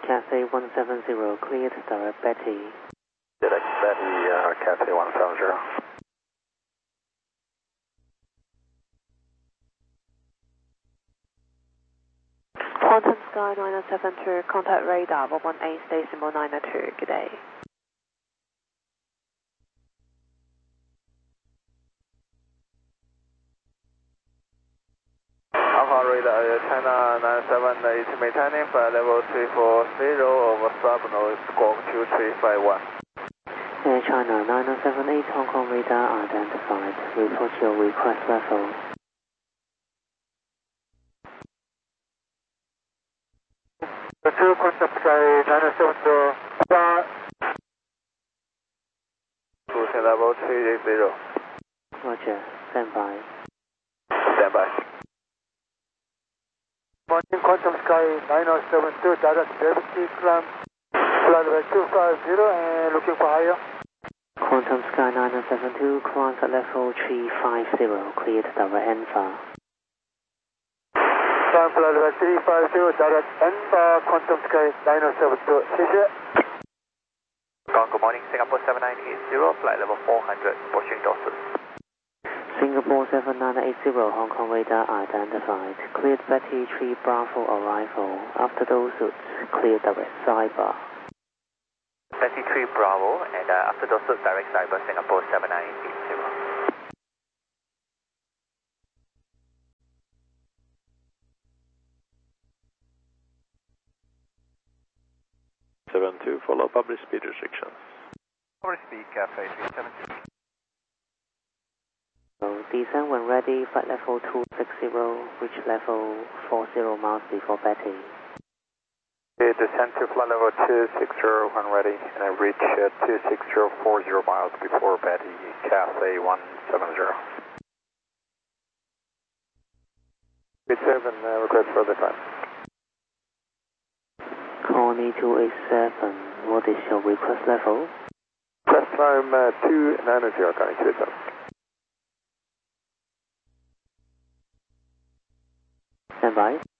Cathay 170, cleared direct Betty. Direct Betty, Cathay 170. Quantum Sky 972, contact radar 118 station 902, good day. Alpha radar, China 978, maintaining flight level 340 over subnode squawk 2351. Air China 9078, Hong Kong radar identified. Report your request level. Two Quantum Sky 972, cruising level 380. Roger, stand by. Stand by. Morning Quantum Sky 9072, direct gravity climb, flight level 250 and looking for higher. Quantum Sky 9072, contact level 350, cleared direct Alpha. Climb flight level 350, direct Alpha, Quantum Sky 9072, 谢谢。Good morning, Singapore 7980, flight level 400, pushing Dorset. Singapore 7980, Hong Kong radar identified. Cleared Betty 3 Bravo arrival. After those routes, cleared direct Cyber. Betty 3 Bravo, and after Dorset, direct Cyber, Singapore 7980. 72, follow public speed restrictions. Public speed, Cafe 370. Descend when ready, flight level 260, reach level 40 miles before Betty. Okay, descend to flight level 260 when ready, and reach 26040 miles before Betty, Cathay 170. Good 7, request further time. Connie 287, what is your request level? Request time 290, Connie 287. Stand by.